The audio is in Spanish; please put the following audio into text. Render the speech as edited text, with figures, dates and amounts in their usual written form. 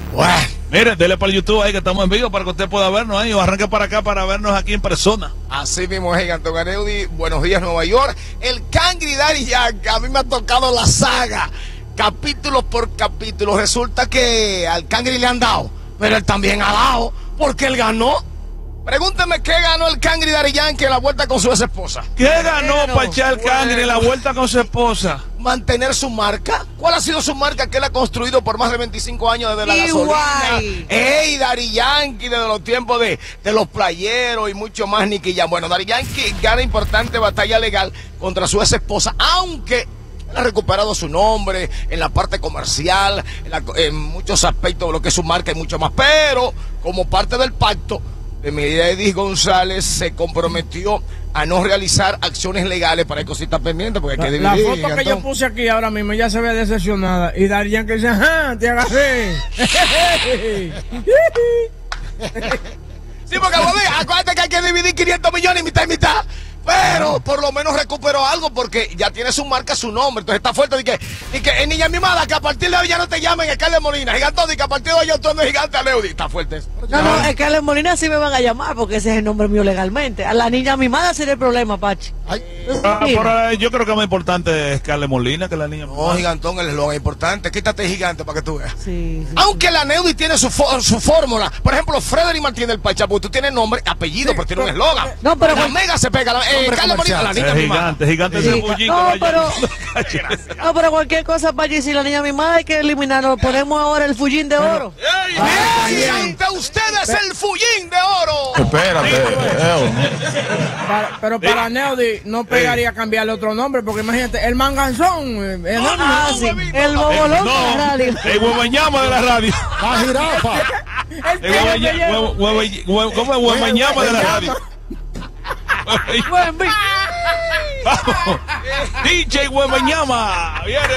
Bueno. Mire, dele para el YouTube ahí que estamos en vivo para que usted pueda vernos ahí o arranque para acá para vernos aquí en persona. Así mismo es, Gigantón Aneudi. Buenos días, Nueva York. El Cangri Daddy Yankee, a mí me ha tocado la saga, capítulo por capítulo. Resulta que al Cangri le han dado, pero él también ha dado, porque él ganó. Pregúnteme qué ganó el Cangri Daddy Yankee en la vuelta con su ex esposa. ¿Qué ganó Pachá el Cangri en la vuelta con su esposa? Mantener su marca. ¿Cuál ha sido su marca que él ha construido por más de 25 años desde la gasolina? ¡Ey, Daddy Yankee! Desde los tiempos de los playeros y mucho más, Nicky Jam. Bueno, Daddy Yankee gana importante batalla legal contra su ex esposa, aunque él ha recuperado su nombre en la parte comercial, en muchos aspectos de lo que es su marca y mucho más. Pero, como parte del pacto, Edith González se comprometió a no realizar acciones legales para que usted está pendiente, porque hay que dividir. La foto que yo puse aquí ahora mismo, ella se ve decepcionada. Y Daddy Yankee dice, ajá, te agarré. Sí, porque acuérdate que hay que dividir 500 millones mitad y mitad. Pero por lo menos recuperó algo porque ya tiene su marca, su nombre. Entonces está fuerte. Y que niña mimada, que a partir de hoy ya no te llamen Carles Molina. Gigantón, y que a partir de hoy yo no es Gigante Aneudi. Está fuerte eso. No, es Carles Molina sí me van a llamar porque ese es el nombre mío legalmente. A la niña mimada sería el problema, Pachi. Yo creo que más importante es Carles Molina que la niña mimada. No, Gigantón, el eslogan importante. Quítate Gigante para que tú veas. Sí. Aunque la Aneudi tiene su fórmula. Por ejemplo, Frederick Martínez del Pachá, porque tú tienes nombre, apellido, pero tiene un eslogan. No, pero la mega se pega. Carles Molina, la niña mimada. Gigante ese bullito. No, pero cualquier cosa, Pachi, si la niña mimada hay que eliminarlo. Ponemos ahora el fullín de oro. Ante ustedes el fullín de oro. Espérate. Pero para Neody no pegaría cambiarle otro nombre, porque imagínate, el manganzón. El bobolón de la radio. El huevañama de la radio. La jirafa. ¿Cómo es huevañama de la radio? Vamos. DJ Huevañama. Viene.